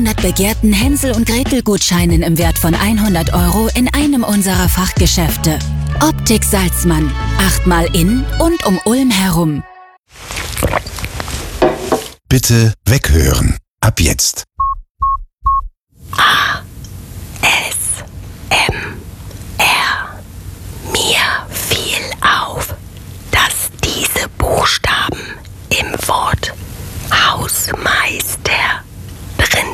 100 begehrten Hänsel- und Gretel-Gutscheinen im Wert von 100 € in einem unserer Fachgeschäfte. Optik Salzmann. 8-mal in und um Ulm herum. Bitte weghören. Ab jetzt.